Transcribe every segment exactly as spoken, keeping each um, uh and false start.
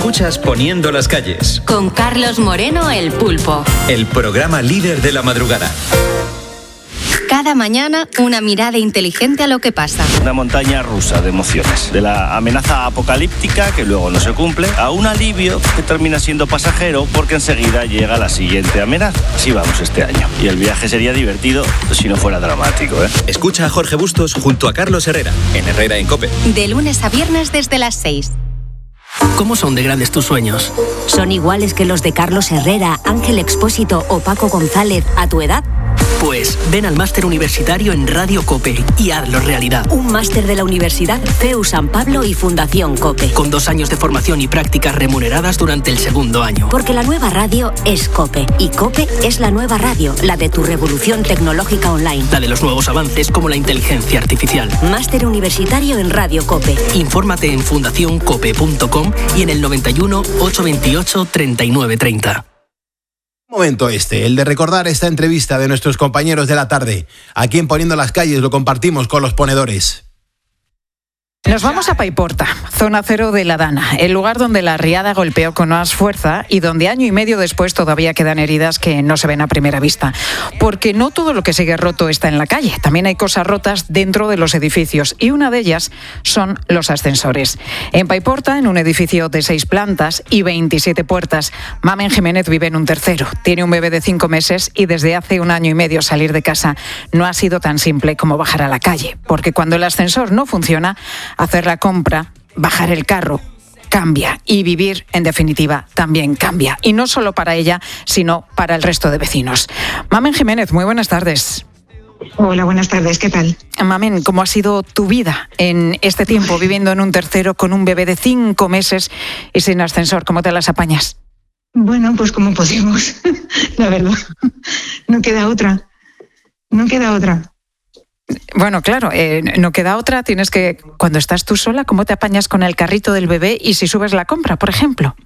Escuchas Poniendo las calles. Con Carlos Moreno, el Pulpo. El programa líder de la madrugada. Cada mañana, una mirada inteligente a lo que pasa. Una montaña rusa de emociones. De la amenaza apocalíptica, que luego no se cumple, a un alivio que termina siendo pasajero porque enseguida llega la siguiente amenaza. Así vamos este año. Y el viaje sería divertido si no fuera dramático, ¿eh? Escucha a Jorge Bustos junto a Carlos Herrera, en Herrera en COPE. De lunes a viernes desde las seis. ¿Cómo son de grandes tus sueños? ¿Son iguales que los de Carlos Herrera, Ángel Expósito o Paco González a tu edad? Pues ven al máster universitario en Radio COPE y hazlo realidad. Un máster de la Universidad C E U San Pablo y Fundación COPE. Con dos años de formación y prácticas remuneradas durante el segundo año. Porque la nueva radio es COPE. Y COPE es la nueva radio, la de tu revolución tecnológica online. La de los nuevos avances como la inteligencia artificial. Máster universitario en Radio COPE. Infórmate en fundación cope punto com y en el noventa y uno, ochocientos veintiocho, treinta y nueve treinta. Momento este, el de recordar esta entrevista de nuestros compañeros de la tarde. Aquí en Poniendo las calles lo compartimos con los ponedores. Nos vamos a Paiporta, zona cero de La Dana, el lugar donde la riada golpeó con más fuerza y donde año y medio después todavía quedan heridas que no se ven a primera vista. Porque no todo lo que sigue roto está en la calle, también hay cosas rotas dentro de los edificios y una de ellas son los ascensores. En Paiporta, en un edificio de seis plantas y veintisiete puertas, Mamen Jiménez vive en un tercero, tiene un bebé de cinco meses y desde hace un año y medio salir de casa no ha sido tan simple como bajar a la calle, porque cuando el ascensor no funciona, hacer la compra, bajar el carro, cambia. Y vivir, en definitiva, también cambia. Y no solo para ella, sino para el resto de vecinos. Mamen Jiménez, muy buenas tardes. Hola, buenas tardes, ¿qué tal? Mamen, ¿cómo ha sido tu vida en este tiempo viviendo en un tercero con un bebé de cinco meses y sin ascensor? ¿Cómo te las apañas? Bueno, pues como podemos, la verdad. No queda otra. No queda otra. Bueno, claro, eh, no queda otra. Tienes que, cuando estás tú sola, ¿cómo te apañas con el carrito del bebé y si subes la compra, por ejemplo?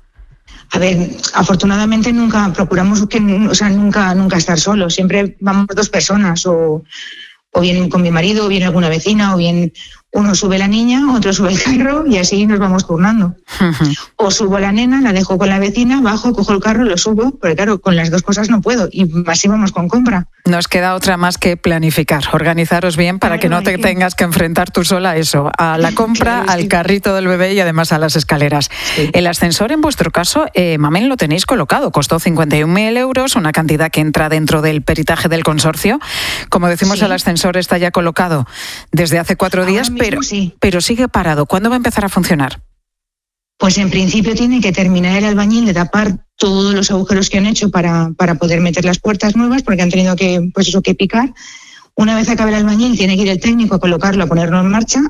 A ver, afortunadamente nunca procuramos que, o sea, nunca, nunca estar solos. Siempre vamos dos personas, o, o bien con mi marido, o bien alguna vecina, o bien uno sube la niña, otro sube el carro y así nos vamos turnando. Uh-huh. O subo la nena, la dejo con la vecina, bajo, cojo el carro, lo subo, porque claro, con las dos cosas no puedo y así vamos con compra. Nos queda otra más que planificar, organizaros bien para claro, que no te que... tengas que enfrentar tú sola a eso, a la compra, claro, al sí. carrito del bebé y además a las escaleras. Sí. El ascensor, en vuestro caso, eh, Mamen, lo tenéis colocado, costó cincuenta y un mil euros, una cantidad que entra dentro del peritaje del consorcio. Como decimos, sí. el ascensor está ya colocado desde hace cuatro Ahora días, pero, sí. pero sigue parado. ¿Cuándo va a empezar a funcionar? Pues en principio tiene que terminar el albañil de tapar todos los agujeros que han hecho para, para poder meter las puertas nuevas, porque han tenido que, pues eso, que picar. Una vez acabe el albañil, tiene que ir el técnico a colocarlo, a ponerlo en marcha.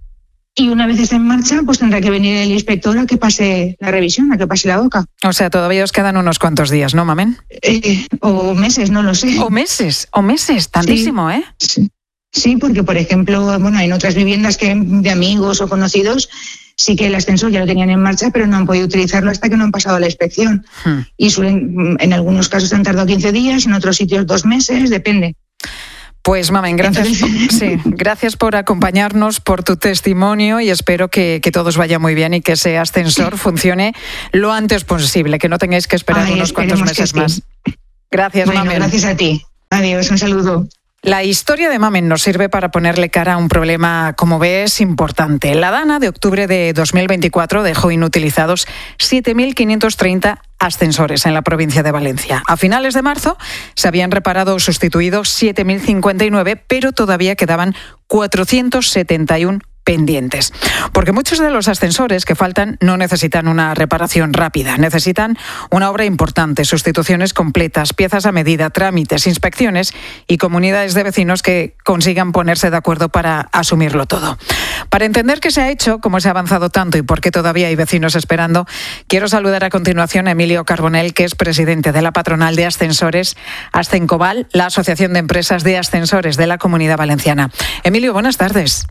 Y una vez esté en marcha, pues tendrá que venir el inspector a que pase la revisión, a que pase la boca. O sea, todavía os quedan unos cuantos días, ¿no, Mamen? Eh, o meses, no lo sé. O meses, o meses, tantísimo, sí, ¿eh? Sí. sí, porque, por ejemplo, bueno, en otras viviendas que de amigos o conocidos, sí que el ascensor ya lo tenían en marcha, pero no han podido utilizarlo hasta que no han pasado la inspección. Hmm. Y suelen, en algunos casos han tardado quince días, en otros sitios dos meses, depende. Pues, Mamen, gracias, Entonces... sí, gracias por acompañarnos, por tu testimonio y espero que, que todo os vaya muy bien y que ese ascensor funcione lo antes posible, que no tengáis que esperar Ay, unos cuantos meses sí. más. Gracias, bueno, Mamen. Gracias a ti. Adiós, un saludo. La historia de Mamen nos sirve para ponerle cara a un problema, como ves, importante. La Dana, de octubre de dos mil veinticuatro, dejó inutilizados siete mil quinientos treinta ascensores en la provincia de Valencia. A finales de marzo se habían reparado o sustituido siete mil cincuenta y nueve, pero todavía quedaban cuatrocientos setenta y uno pendientes. Porque muchos de los ascensores que faltan no necesitan una reparación rápida, necesitan una obra importante, sustituciones completas, piezas a medida, trámites, inspecciones y comunidades de vecinos que consigan ponerse de acuerdo para asumirlo todo. Para entender qué se ha hecho, cómo se ha avanzado tanto y por qué todavía hay vecinos esperando, quiero saludar a continuación a Emilio Carbonell, que es presidente de la patronal de ascensores Ascencoval, la Asociación de Empresas de Ascensores de la Comunidad Valenciana. Emilio, buenas tardes.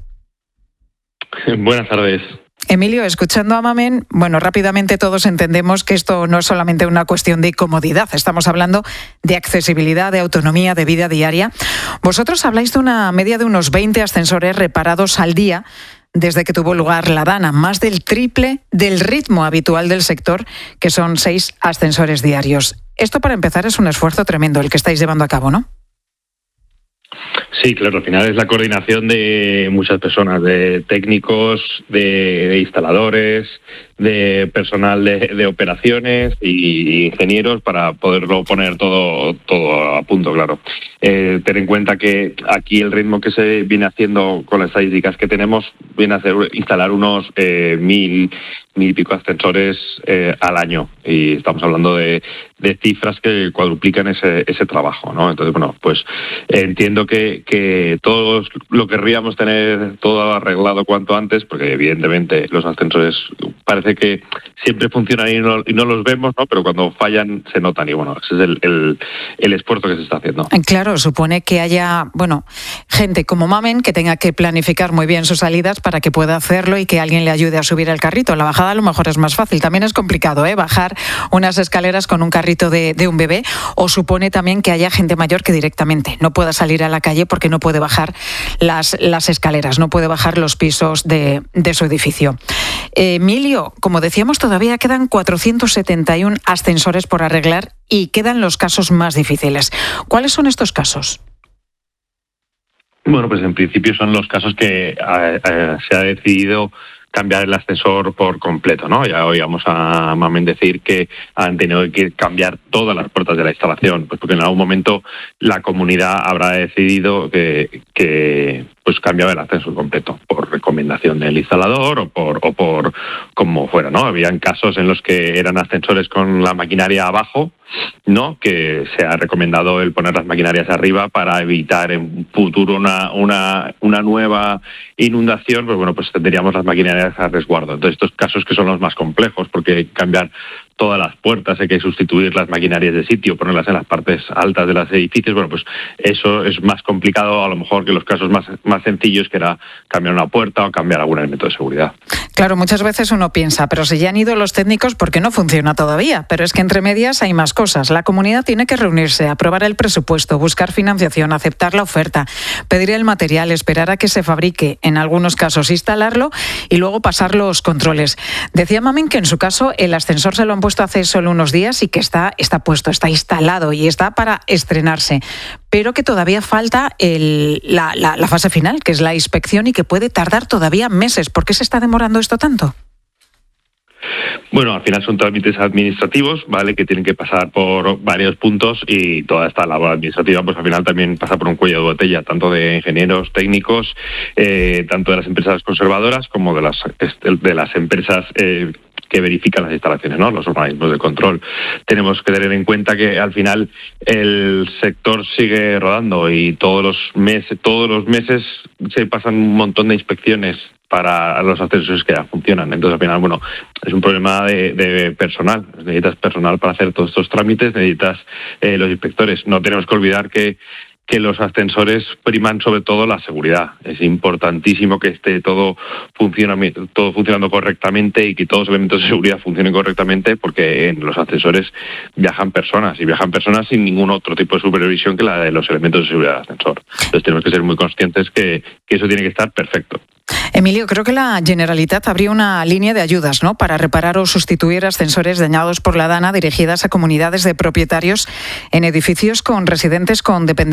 Buenas tardes. Emilio, escuchando a Mamen, bueno, rápidamente todos entendemos que esto no es solamente una cuestión de comodidad, estamos hablando de accesibilidad, de autonomía, de vida diaria. Vosotros habláis de una media de unos veinte ascensores reparados al día desde que tuvo lugar la Dana, más del triple del ritmo habitual del sector, que son seis ascensores diarios. Esto, para empezar, es un esfuerzo tremendo el que estáis llevando a cabo, ¿no? Sí, claro, al final es la coordinación de muchas personas, de técnicos, de, de instaladores, de personal de, de operaciones y ingenieros para poderlo poner todo todo a punto, claro. Eh, ten en cuenta que aquí el ritmo que se viene haciendo con las estadísticas que tenemos viene a hacer instalar unos eh, mil, mil y pico ascensores eh, al año, y estamos hablando de, de cifras que cuadruplican ese, ese trabajo, ¿no? Entonces, bueno, pues eh, entiendo que, que todos lo querríamos tener todo arreglado cuanto antes, porque evidentemente los ascensores parece que siempre funcionan y no, y no los vemos, ¿no? Pero cuando fallan se notan, y bueno, ese es el, el, el esfuerzo que se está haciendo. Claro, supone que haya, bueno, gente como Mamen que tenga que planificar muy bien sus salidas para que pueda hacerlo y que alguien le ayude a subir el carrito. La bajada a lo mejor es más fácil. También es complicado, ¿eh? Bajar unas escaleras con un carrito de, de un bebé, o supone también que haya gente mayor que directamente no pueda salir a la calle porque no puede bajar las, las escaleras, no puede bajar los pisos de, de su edificio. Eh, Emilio, como decíamos, todavía quedan cuatrocientos setenta y uno ascensores por arreglar y quedan los casos más difíciles. ¿Cuáles son estos casos? Bueno, pues en principio son los casos que eh, eh, se ha decidido cambiar el ascensor por completo, ¿no? Ya oíamos a Mamen decir que han tenido que cambiar todas las puertas de la instalación, pues porque en algún momento la comunidad habrá decidido que, que pues cambiaba el ascensor completo por recomendación del instalador o por o por como fuera, ¿no? Habían casos en los que eran ascensores con la maquinaria abajo, ¿no? Que se ha recomendado el poner las maquinarias arriba para evitar en futuro una una una nueva inundación, pues bueno, pues tendríamos las maquinarias a resguardo. Entonces, estos casos que son los más complejos, porque hay que cambiar todas las puertas, hay que sustituir las maquinarias de sitio, ponerlas en las partes altas de los edificios, bueno, pues eso es más complicado a lo mejor que los casos más, más sencillos, que era cambiar una puerta o cambiar algún elemento de seguridad. Claro, muchas veces uno piensa, pero si ya han ido los técnicos, ¿por qué no funciona todavía? Pero es que entre medias hay más cosas. La comunidad tiene que reunirse, aprobar el presupuesto, buscar financiación, aceptar la oferta, pedir el material, esperar a que se fabrique, en algunos casos instalarlo y luego pasar los controles. Decía Mamen que en su caso el ascensor se lo han puesto hace solo unos días y que está, está puesto, está instalado y está para estrenarse, pero que todavía falta el, la, la, la fase final, que es la inspección, y que puede tardar todavía meses. ¿Por qué se está demorando esto tanto? Bueno, al final son trámites administrativos, ¿vale?, que tienen que pasar por varios puntos, y toda esta labor administrativa, pues al final también pasa por un cuello de botella, tanto de ingenieros, técnicos, eh, tanto de las empresas conservadoras como de las, de las empresas eh, que verifican las instalaciones, ¿no?, los organismos de control. Tenemos que tener en cuenta que al final el sector sigue rodando y todos los meses, todos los meses se pasan un montón de inspecciones para los ascensores que ya funcionan. Entonces, al final, bueno, es un problema de, de personal. Necesitas personal para hacer todos estos trámites, necesitas eh, los inspectores. No tenemos que olvidar que que los ascensores priman sobre todo la seguridad. Es importantísimo que esté todo, funciona, todo funcionando correctamente y que todos los elementos de seguridad funcionen correctamente, porque en los ascensores viajan personas y viajan personas sin ningún otro tipo de supervisión que la de los elementos de seguridad del ascensor. Entonces tenemos que ser muy conscientes que, que eso tiene que estar perfecto. Emilio, creo que la Generalitat abrió una línea de ayudas, ¿no?, para reparar o sustituir ascensores dañados por la Dana, dirigidas a comunidades de propietarios en edificios con residentes con dependencia